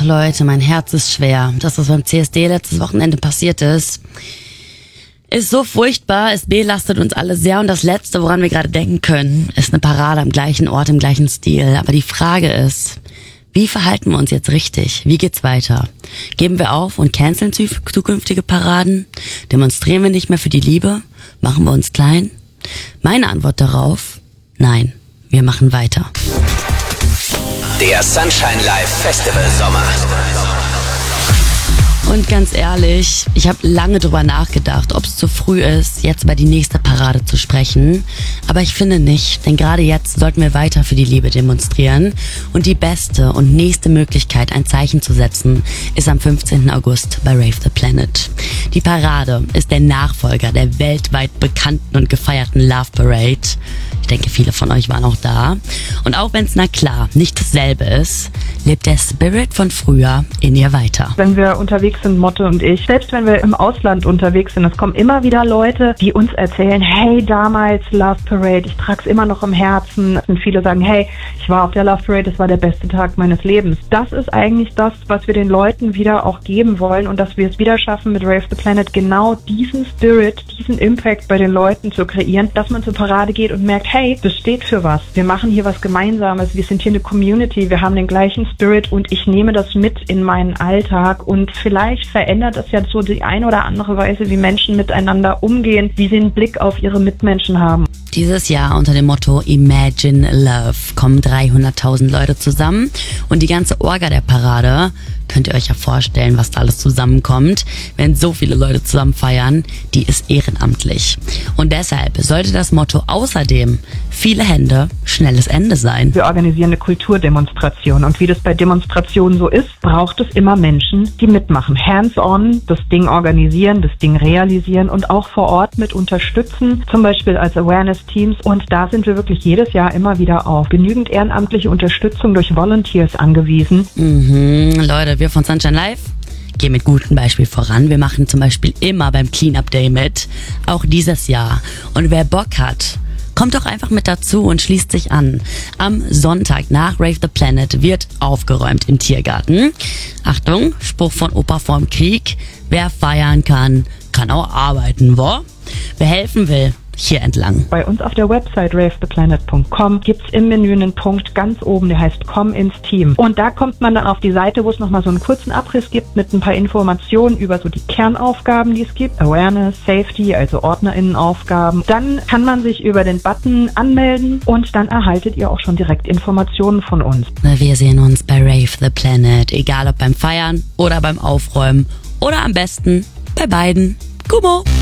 Leute, mein Herz ist schwer. Das, was beim CSD letztes Wochenende passiert ist so furchtbar. Es belastet uns alle sehr und das Letzte, woran wir gerade denken können, ist eine Parade am gleichen Ort, im gleichen Stil. Aber die Frage ist, wie verhalten wir uns jetzt richtig? Wie geht's weiter? Geben wir auf und canceln zukünftige Paraden? Demonstrieren wir nicht mehr für die Liebe? Machen wir uns klein? Meine Antwort darauf: Nein, wir machen weiter. Der Sunshine Live Festival Sommer. Und ganz ehrlich, ich habe lange drüber nachgedacht, ob es zu früh ist, jetzt über die nächste Parade zu sprechen. Aber ich finde nicht, denn gerade jetzt sollten wir weiter für die Liebe demonstrieren. Und die beste und nächste Möglichkeit, ein Zeichen zu setzen, ist am 15. August bei Rave the Planet. Die Parade ist der Nachfolger der weltweit bekannten und gefeierten Love Parade. Ich denke, viele von euch waren auch da. Und auch wenn es, na klar, nicht dasselbe ist, lebt der Spirit von früher in ihr weiter. Wenn wir unterwegs sind, Motte und ich, selbst wenn wir im Ausland unterwegs sind, es kommen immer wieder Leute, die uns erzählen, hey, damals Love Parade, ich trage es immer noch im Herzen. Und viele sagen, hey, ich war auf der Love Parade, das war der beste Tag meines Lebens. Das ist eigentlich das, was wir den Leuten wieder auch geben wollen und dass wir es wieder schaffen, mit Rave the Planet genau diesen Spirit, diesen Impact bei den Leuten zu kreieren, dass man zur Parade geht und merkt, hey, das steht für was. Wir machen hier was Gemeinsames, wir sind hier eine Community, wir haben den gleichen Spirit und ich nehme das mit in meinen Alltag und vielleicht verändert das ja so die eine oder andere Weise, wie Menschen miteinander umgehen, wie sie einen Blick auf ihre Mitmenschen haben. Dieses Jahr unter dem Motto Imagine Love kommen 300.000 Leute zusammen und die ganze Orga der Parade, könnt ihr euch ja vorstellen, was da alles zusammenkommt. Wenn so viele Leute zusammen feiern, die ist ehrenamtlich. Und deshalb sollte das Motto außerdem viele Hände, schnelles Ende sein. Wir organisieren eine Kulturdemonstration und wie das bei Demonstrationen so ist, braucht es immer Menschen, die mitmachen. Hands-on, das Ding organisieren, das Ding realisieren und auch vor Ort mit unterstützen, zum Beispiel als Awareness-Teams. Und da sind wir wirklich jedes Jahr immer wieder auf genügend ehrenamtliche Unterstützung durch Volunteers angewiesen. Leute, wir von Sunshine Live gehen mit gutem Beispiel voran. Wir machen zum Beispiel immer beim Cleanup Day mit, auch dieses Jahr. Und wer Bock hat, kommt doch einfach mit dazu und schließt sich an. Am Sonntag nach Rave the Planet wird aufgeräumt im Tiergarten. Achtung, Spruch von Opa vorm Krieg: Wer feiern kann, kann auch arbeiten, wo? Wer helfen will, hier entlang. Bei uns auf der Website ravetheplannet.com gibt's im Menü einen Punkt ganz oben, der heißt Komm ins Team. Und da kommt man dann auf die Seite, wo es nochmal so einen kurzen Abriss gibt mit ein paar Informationen über so die Kernaufgaben, die es gibt. Awareness, Safety, also OrdnerInnenaufgaben. Dann kann man sich über den Button anmelden und dann erhaltet ihr auch schon direkt Informationen von uns. Wir sehen uns bei Rave the Planet, egal ob beim Feiern oder beim Aufräumen oder am besten bei beiden. Gummo!